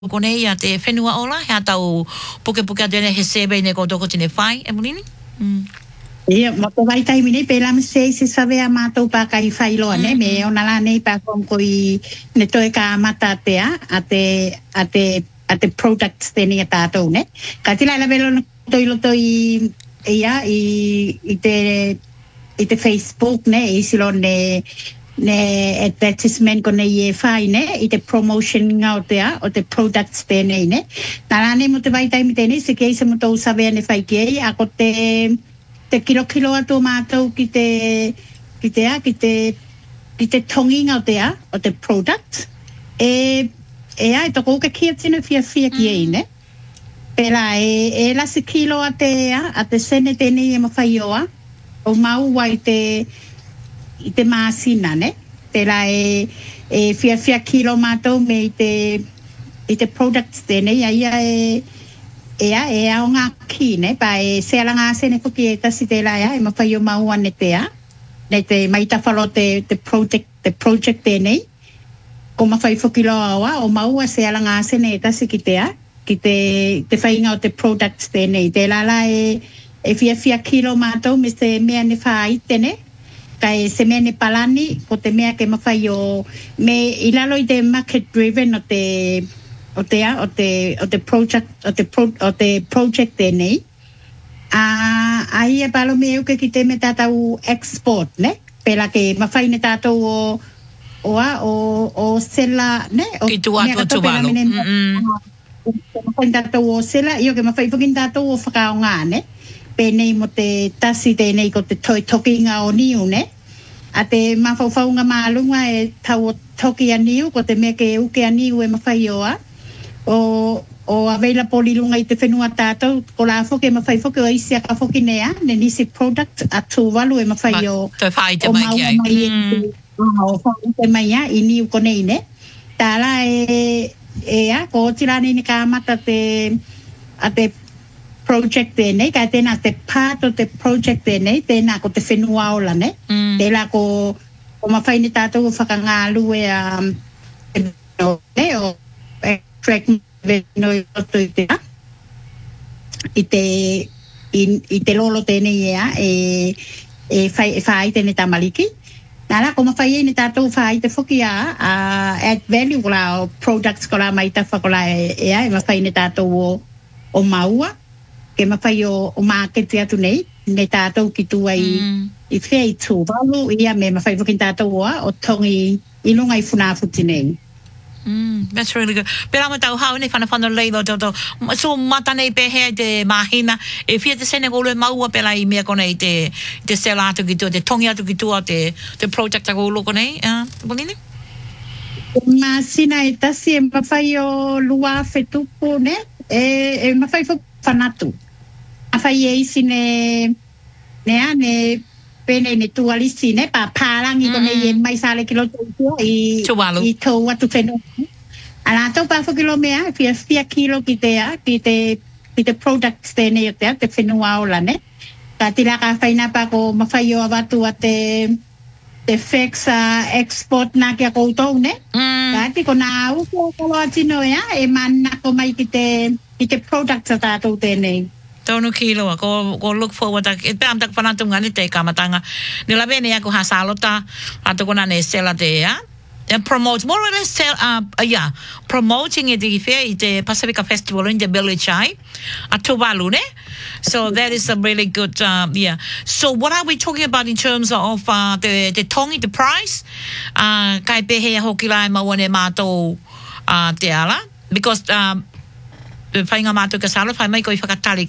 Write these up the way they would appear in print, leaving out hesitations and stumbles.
Kone ia te whenua ola, hea tau puke atene he sebe ne ko toko tine whai, e mulini? Ia, mo te vai taimi nei, pēla me se sawe a mātou pākai whai loa, ne, me ona la nei pākom koi ne toe ka amata atea, a te products tēni a tātou, ne. Ka tila ila velo na toi loto i te Facebook, ne, i silo ne advertisement ko ne ye fai ne i te promotion nga o te products tēnei ne nara ne mo te vai taimi tēnei se kei se mo tau sawe ne fai kei a ko te kilo atu mātou ki te tongi nga o te product e toko uke kia tino fia ki ei ne pera e lasi kilo a te sene tēnei e mo fai oa o mau wai i te māsina, ne? Pera e fia kilo mātou me i te products tēnei, e au ngā ki, ne? Pa e seala ngā sene kuki e tasi tēla e mawhai o maua ne tea, ne te maitawhalo te project tēnei, ko mawhai whukilo awa, o maua seala ngā sene e tasi ki tea, ki te whainga o te products tēnei, tēla la e fia kilo mātou me se mea ne whai tēne, kai se mea ne palani ko te mea ke mawhai o me ilalo i te market driven o te project tēnei a ia palo me uke ki te me tātou export ne pela ke mawhai ne tātou o sela ne ki tu atua tuwalo mawhai tātou o sela io ke mawhai pukin tātou o whakao ngā ne pēnei mo te tasi tēnei ko te toi toki ngā o niu, ne? A te mawhauwhaunga mālunga e tau toki a niu, ko te mea ke uke a niu e mawhai oa. O aveila polilunga i te whenua tātou, ko la whoke mawhai whoke o isi a ka whoki nea, ne nisi product a tūwalu e mawhai o... Toi whai te mai ki ai. O whai te mai a, i niu ko nei, ne? Tāla ko tirane ni ka amata te project tēnei, ka tēnā te part o te project tēnei, tēnā ko te whenua ola, ne? Tēnā ko mawhai ni tātou whakangālu o track no i te lolo tēnei e whai tēnei tamaliki. Nāra, ko mawhai ni tātou whai te whuki add value ko la o products ko la mai tawha ko la e mawhai ni tātou o maua. Ke mawhai o market atu nei, ne tātou ki tua i whea i tūwalu, ia me mawhai whakin tātou o tongi i lunga i whunafuti nei. That's really good. Pera mo tau hau nei whanawhana leilo toto. So mata nei pehea te mahina, e whia te sene kolo e maua pela i mea kone i te sela atu ki tua, te tongi atu ki tua, te project a kolo kone, Polini? Masina e tasi e mawhai o lua whetupu, ne? E mawhai whanatu. Awhai e isi ne pene ne tualisi ne pa pārangi kone i mai sale kilo i tau atu whenua. Ala tau pāwha kilo mea, fia kilo ki te products tēnei o te whenua ola ne. Ka tira ka whaina pa ko mawhai o awatu a te FX export na kia koutou ne. Ka ti ko nā uko kolo atino e mana ko mai ki te products a tātou tēnei. Tonu kiloa, ko look forward e pe amtak whanatunga ni te kamatanga. Ni la bene ako hasalota ato kona ne sela te and promote more or less promoting it i te Pacifica Festival in the Village at Tuvalu, ne? So that is a really good So what are we talking about in terms of the tongi, the price? Kai pehe hoki lai mawane mātou te ala because whainga mātou ka salo, whai mai koi whakatari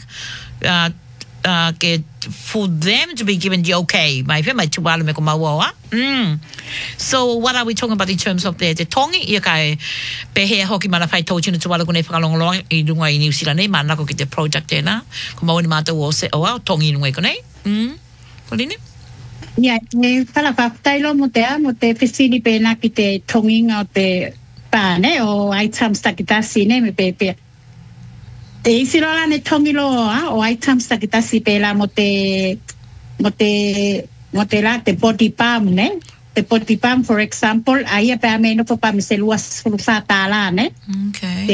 ke for them to be given the okay. Mai tuwalu me ko maua. So what are we talking about in terms of the tongi? Ia kai pehe hoki mana whai tau tino tuwalu kone whakalongolong i runga i New Zealand nei, mana ko ki te project tēnā. Ko mauni mātou o tongi runga i kone. Polini? Ia, e whala whaptailo mo te whesini pēnā ki te tonginga o te pāne o items takitasi ne me pēpea. Te isirola ne tongi loa o items takitasi pēla mo te la te body balm ne te potipang, for example, aia pe ameno pa pa miseluas fulufata la, ne? Okay.